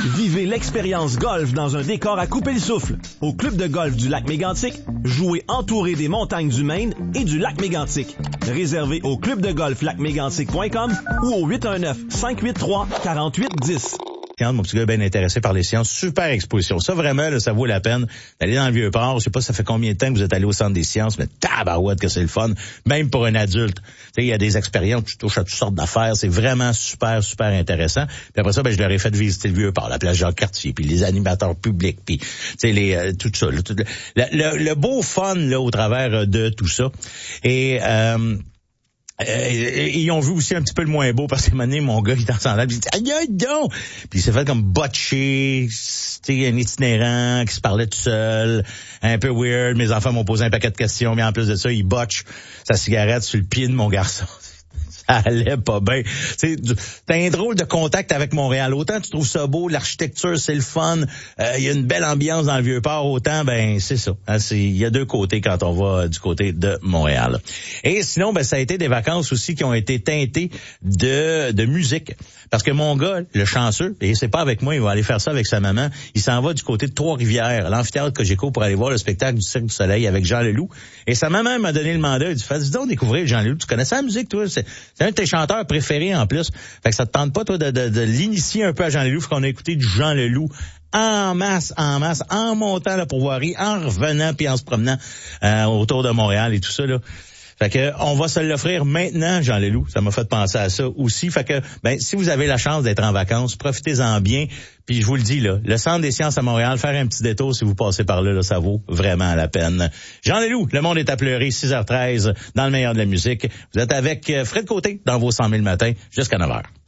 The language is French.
Vivez l'expérience golf dans un décor à couper le souffle. Au Club de golf du Lac Mégantic, jouez entouré des montagnes du Maine et du Lac Mégantic. Réservez au clubdegolflacmégantic.com ou au 819-583-4810. Mon petit gars est bien intéressé par les sciences. Super exposition. Ça, vraiment, là, ça vaut la peine d'aller dans le Vieux-Port. Je sais pas ça fait combien de temps que vous êtes allé au Centre des sciences, mais tabarouette que c'est le fun. Même pour un adulte. Tu sais, il y a des expériences, tu touches à toutes sortes d'affaires. C'est vraiment super, super intéressant. Puis après ça, je leur ai fait visiter le Vieux-Port, la plage Jacques-Cartier, puis les animateurs publics, puis tu sais, tout ça. Là, le beau fun, là, au travers de tout ça. Et ils ont vu aussi un petit peu le moins beau parce que un moment donné, mon gars, il est en sandales, puis il dit aïe donc, puis il s'est fait comme botché, c'était un itinérant qui se parlait tout seul, un peu weird. Mes enfants m'ont posé un paquet de questions, mais en plus de ça, il botche sa cigarette sur le pied de mon garçon. Ça allait pas bien. T'as un drôle de contact avec Montréal. Autant tu trouves ça beau, l'architecture, c'est le fun, il y a une belle ambiance dans le Vieux-Port, autant, c'est ça. Hein, il y a deux côtés quand on va du côté de Montréal. Et sinon, ça a été des vacances aussi qui ont été teintées de musique. Parce que mon gars, le chanceux, et c'est pas avec moi, il va aller faire ça avec sa maman, il s'en va du côté de Trois-Rivières, l'amphithéâtre Cogeco, pour aller voir le spectacle du Cirque du Soleil avec Jean Leloup. Et sa maman m'a donné le mandat, il dit, fais donc découvrir Jean Leloup. Tu connais sa musique, toi? C'est un de tes chanteurs préférés en plus. Fait que ça te tente pas, toi, de l'initier un peu à Jean Leloup, qu'on a écouté du Jean Leloup en masse, en montant là pour voir, en revenant puis en se promenant autour de Montréal et tout ça, là. Fait que on va se l'offrir maintenant, Jean Leloup. Ça m'a fait penser à ça aussi. Fait que si vous avez la chance d'être en vacances, profitez-en bien. Puis je vous le dis là, le Centre des sciences à Montréal, faire un petit détour si vous passez par là, ça vaut vraiment la peine. Jean Leloup, le monde est à pleurer, 6h13 dans le meilleur de la musique. Vous êtes avec Fred Côté dans vos 100 000 matins jusqu'à 9h.